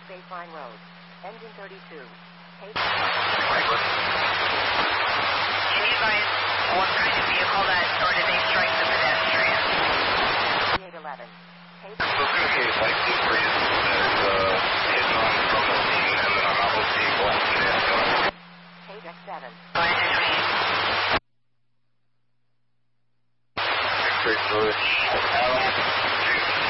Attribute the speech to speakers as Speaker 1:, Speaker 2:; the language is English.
Speaker 1: Baseline Road. Engine 32. Page...
Speaker 2: Can you advise what kind of vehicle that, or did they strike the pedestrian?
Speaker 1: 3811. Page...
Speaker 3: So it's going to be a site decrease that's hidden on from the scene, and then I'm able to see black and
Speaker 1: Page X7.
Speaker 2: Go ahead, Henry.
Speaker 3: X-ray fluid.